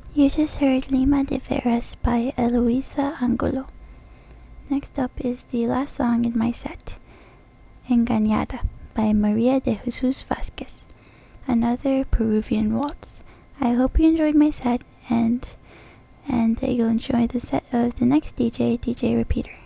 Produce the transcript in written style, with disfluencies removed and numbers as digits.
You just heard Lima de Veras by Eloisa Angulo. Next up is the last song in my set, Engañada by Maria de Jesus Vasquez, another Peruvian waltz. I hope you enjoyed my set and that you'll enjoy the set of the next DJ, DJ Repeater.